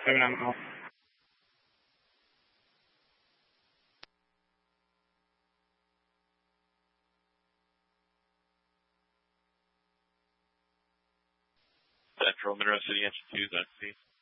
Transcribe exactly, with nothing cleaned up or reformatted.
seven, I'm out. Central Monroe City, engine two, Zone C.